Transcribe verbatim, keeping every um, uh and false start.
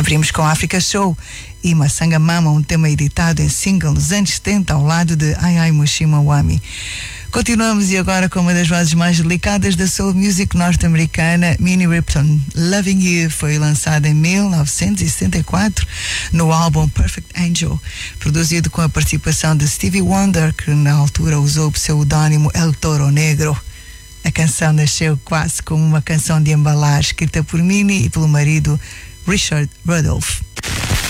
Abrimos com Africa Show e Masanga Mama, um tema editado em single nos anos setenta ao lado de Ai Ai Mushima Wami. Continuamos e agora com uma das vozes mais delicadas da soul music norte-americana, Minnie Riperton. Loving You foi lançada em mil novecentos e setenta e quatro no álbum Perfect Angel, produzido com a participação de Stevie Wonder, que na altura usou o pseudónimo El Toro Negro. A canção nasceu quase como uma canção de embalagem, escrita por Minnie e pelo marido Richard Rudolph.